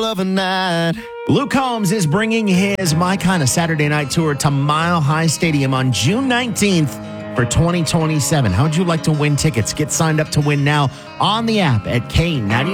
of a night. Luke Combs is bringing his My Kind of Saturday Night Tour to Mile High Stadium on June 19th for 2027. How would you like to win tickets? Get signed up to win now on the app at K90.